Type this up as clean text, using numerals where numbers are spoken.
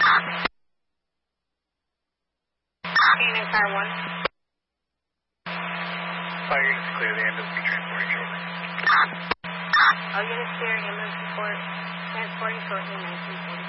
Canaan Car 1. Fire units clear. The ambulance be transporting shortly. All units clear. Ambulance report transporting shortly. 1940.